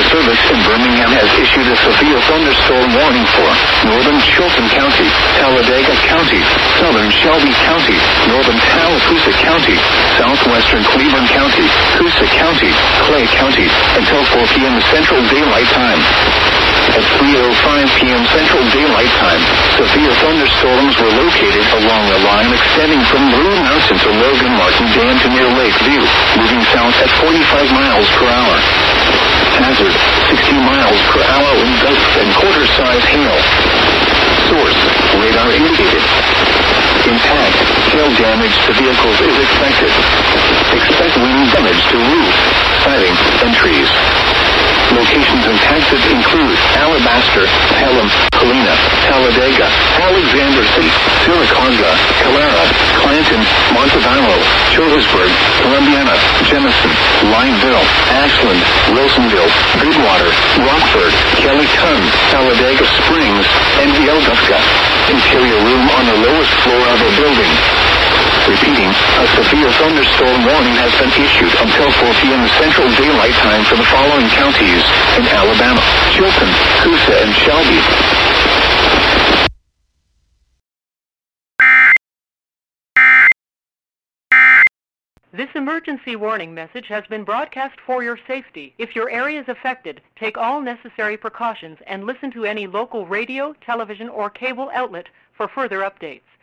Service in Birmingham has issued a severe thunderstorm warning for northern Chilton County, Talladega County, southern Shelby County, northern Tallapoosa County, southwestern Cleveland County, Coosa County, Clay County, until 4 p.m. Central Daylight Time. At 3:05 p.m. Central Daylight Time, severe thunderstorms were located along a line extending from Blue Mountain to Logan Martin Dam to near Lakeview, moving south at 45 miles per hour. Hazard, 60 miles per hour in gusts and quarter-size hail. Source, radar indicated. Impact, hail damage to vehicles is expected. Expect wind damage to roof, siding, and trees. Locations in Texas include Alabaster, Pelham, Helena, Talladega, Alexander City, Syracuse, Calera, Clanton, Montebello, Childersburg, Columbiana, Jemison, Lineville, Ashland, Wilsonville, Goodwater, Rockford, Kellyton, Talladega Springs, and Yelduska. Interior room on the lowest floor of a building. Repeating, a severe thunderstorm warning has been issued until 4 p.m. Central Daylight Time for the following counties in Alabama: Chilton, Coosa, and Shelby. This emergency warning message has been broadcast for your safety. If your area is affected, take all necessary precautions and listen to any local radio, television, or cable outlet for further updates.